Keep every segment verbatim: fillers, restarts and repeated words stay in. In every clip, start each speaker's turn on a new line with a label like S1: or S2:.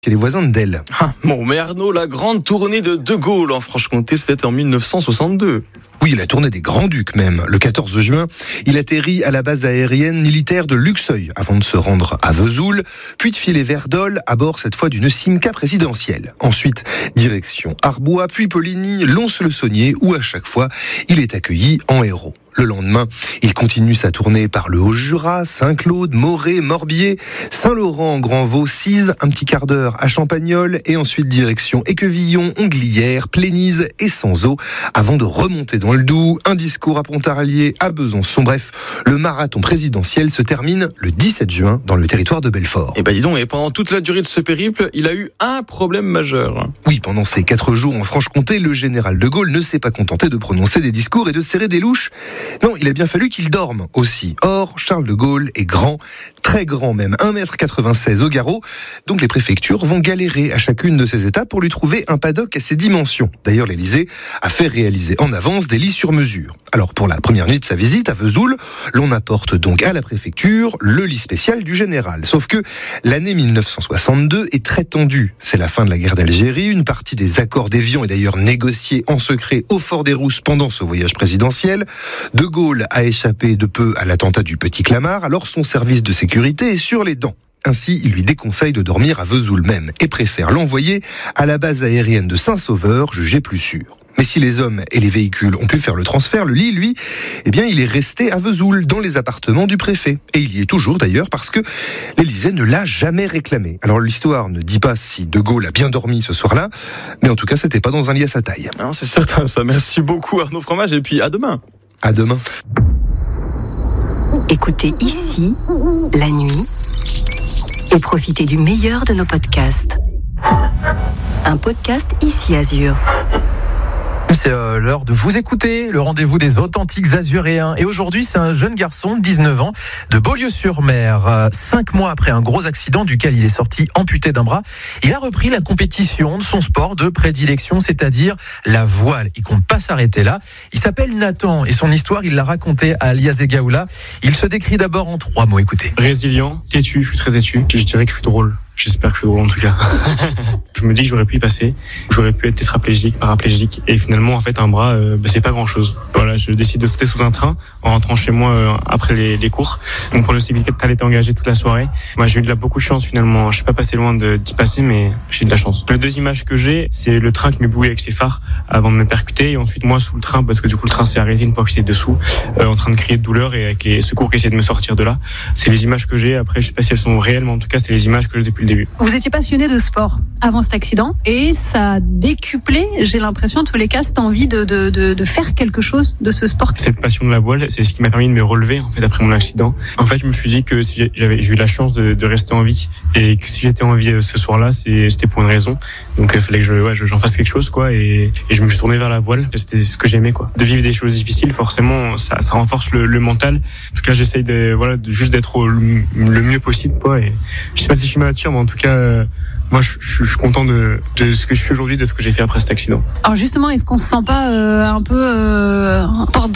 S1: et les voisins d'Elle.
S2: Ah, bon, mais Arnaud, la grande tournée de De Gaulle en Franche-Comté, c'était en dix-neuf cent soixante-deux.
S1: Oui, la tournée des Grands-Ducs même. Le quatorze juin, il atterrit à la base aérienne militaire de Luxeuil avant de se rendre à Vesoul, puis de filer vers Dole à bord cette fois d'une Simca présidentielle. Ensuite, direction Arbois, puis Poligny, Lons-le-Saunier où à chaque fois, il est accueilli en héros. Le lendemain, il continue sa tournée par le Haut-Jura, Saint-Claude, Morée, Morbier, Saint-Laurent, Grand-Vaux, Cise, un petit quart d'heure à Champagnole et ensuite direction Équevillon, Onglières, Plénise et Sanzot avant de remonter dans le Doubs, un discours à Pontarlier, à Besançon. Bref, le marathon présidentiel se termine le dix-sept juin dans le territoire de Belfort.
S2: Et ben dis donc, et pendant toute la durée de ce périple, il a eu un problème majeur.
S1: Oui, pendant ces quatre jours en Franche-Comté, le général de Gaulle ne s'est pas contenté de prononcer des discours et de serrer des louches. Non, il a bien fallu qu'il dorme aussi. Or, Charles de Gaulle est grand, très grand même, un mètre quatre-vingt-seize au garrot. Donc les préfectures vont galérer à chacune de ces étapes pour lui trouver un paddock à ses dimensions. D'ailleurs, l'Élysée a fait réaliser en avance des lits sur mesure. Alors pour la première nuit de sa visite à Vesoul, l'on apporte donc à la préfecture le lit spécial du général. Sauf que l'année dix-neuf cent soixante-deux est très tendue. C'est la fin de la guerre d'Algérie. Une partie des accords d'Évian est d'ailleurs négociée en secret au Fort des Rousses pendant ce voyage présidentiel. De Gaulle a échappé de peu à l'attentat du Petit Clamart, alors son service de sécurité est sur les dents. Ainsi, il lui déconseille de dormir à Vesoul même et préfère l'envoyer à la base aérienne de Saint-Sauveur, jugée plus sûre. Mais si les hommes et les véhicules ont pu faire le transfert, le lit, lui, eh bien, il est resté à Vesoul, dans les appartements du préfet. Et il y est toujours d'ailleurs parce que l'Élysée ne l'a jamais réclamé. Alors l'histoire ne dit pas si De Gaulle a bien dormi ce soir-là, mais en tout cas, c'était pas dans un lit à sa taille.
S2: Non, c'est certain ça. Merci beaucoup Arnaud Fromage et puis à demain.
S1: À demain.
S3: Écoutez ici, la nuit, et profitez du meilleur de nos podcasts. Un podcast Ici Azur.
S4: C'est euh, l'heure de vous écouter, le rendez-vous des authentiques azuréens. Et aujourd'hui, c'est un jeune garçon de dix-neuf ans de Beaulieu-sur-Mer. Euh, cinq mois après un gros accident duquel il est sorti amputé d'un bras, il a repris la compétition de son sport de prédilection, c'est-à-dire la voile. Il compte pas s'arrêter là. Il s'appelle Nathan et son histoire, il l'a racontée à Alias Egaoula. Il se décrit d'abord en trois mots. Écoutez.
S5: Résilient, têtu, je suis très têtu. Je dirais que je suis drôle. J'espère que je suis drôle en tout cas. Je me dis que j'aurais pu y passer, j'aurais pu être tétraplégique, paraplégique, et finalement en fait un bras, euh, bah, c'est pas grand chose. Voilà, je décide de sauter sous un train en rentrant chez moi euh, après les, les cours. Donc pour le Civic Capital était engagé toute la soirée. Moi j'ai eu de la beaucoup de chance finalement. Je suis pas passé loin de, d'y passer, mais j'ai de la chance. Les deux images que j'ai, c'est le train qui m'éblouit avec ses phares avant de me percuter, et ensuite moi sous le train parce que du coup le train s'est arrêté une fois que j'étais dessous, euh, en train de crier de douleur et avec les secours qui essayaient de me sortir de là. C'est les images que j'ai. Après je sais pas si elles sont réelles, mais en tout cas c'est les images que j'ai depuis le début.
S6: Vous étiez passionné de sport avant cet accident et ça a décuplé, j'ai l'impression, en tous les cas, cette envie de, de, de, de faire quelque chose de ce sport.
S5: Cette passion de la voile, c'est ce qui m'a permis de me relever en fait après mon accident. En fait, je me suis dit que si j'avais j'ai eu la chance de, de rester en vie et que si j'étais en vie ce soir-là, c'est, c'était pour une raison. Donc il fallait que je, ouais, j'en fasse quelque chose quoi. Et, et je me suis tourné vers la voile. C'était ce que j'aimais quoi. De vivre des choses difficiles, forcément, ça, ça renforce le, le mental. En tout cas, j'essaye de voilà de, juste d'être le, le mieux possible quoi. Et je sais pas si je suis mature, mais en tout cas. Euh, Moi, je, je, je suis content de, de ce que je fais aujourd'hui, de ce que j'ai fait après cet accident.
S6: Alors justement, est-ce qu'on se sent pas euh, un peu euh, porte-drapeau ?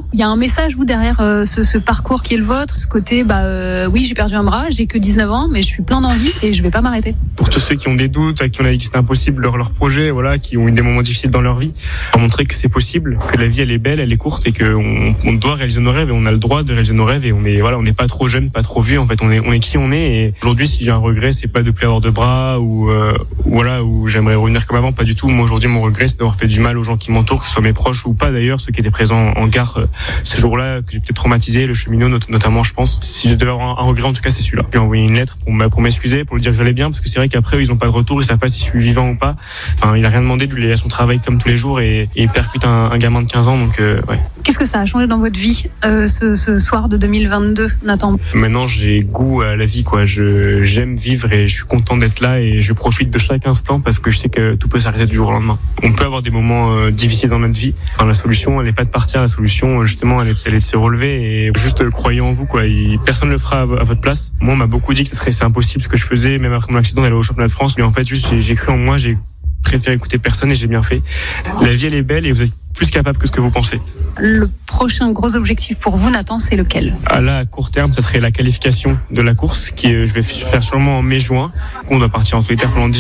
S6: Il y a un message, vous, derrière euh, ce, ce parcours qui est le vôtre, ce côté, bah euh, oui, j'ai perdu un bras, j'ai que dix-neuf ans, mais je suis plein d'envie et je vais pas m'arrêter.
S5: Pour tous ceux qui ont des doutes, à qui on a dit que c'était impossible leur, leur projet, voilà, qui ont eu des moments difficiles dans leur vie, pour montrer que c'est possible, que la vie elle est belle, elle est courte et qu'on on doit réaliser nos rêves et on a le droit de réaliser nos rêves et on est voilà, on n'est pas trop jeune, pas trop vieux. En fait, on est on est qui on est. Et aujourd'hui, si j'ai un regret, c'est pas de plus avoir de bras ou euh, voilà où j'aimerais revenir comme avant, pas du tout. Moi aujourd'hui mon regret c'est d'avoir fait du mal aux gens qui m'entourent, que ce soit mes proches ou pas d'ailleurs, ceux qui étaient présents en gare euh, ce jour-là, que j'ai peut-être traumatisé, le cheminot not- notamment je pense. Si je devais avoir un, un regret en tout cas c'est celui-là. J'ai envoyé une lettre pour, pour m'excuser, pour lui dire que j'allais bien, parce que c'est vrai qu'après ils ont pas de retour, ils savent pas si je suis vivant ou pas. Enfin il a rien demandé, lui il est à son travail comme tous les jours et, et il percute un, un gamin de quinze ans donc euh, ouais.
S6: Qu'est-ce que ça a changé dans votre vie euh, ce, ce soir de deux mille vingt-deux, Nathan ?
S5: Maintenant j'ai goût à la vie quoi, je, j'aime vivre et je suis content d'être là et je profite de chaque instant parce que je sais que tout peut s'arrêter du jour au lendemain. On peut avoir des moments euh, difficiles dans notre vie. Enfin, la solution, elle n'est pas de partir. La solution, justement, elle est, elle est de se relever et juste euh, croyez en vous, quoi. Et personne ne le fera à, à votre place. Moi, on m'a beaucoup dit que ce serait, c'est impossible ce que je faisais, même après mon accident d'aller au championnat de France. Mais en fait, juste, j'ai, j'ai cru en moi, j'ai préféré écouter personne et j'ai bien fait. La vie, elle est belle et vous êtes plus capable que ce que vous pensez.
S6: Le prochain gros objectif pour vous, Nathan, c'est lequel ?
S5: À là, à court terme, ça serait la qualification de la course, qui euh, je vais faire sûrement en mai-juin. On doit partir en solitaire pendant dix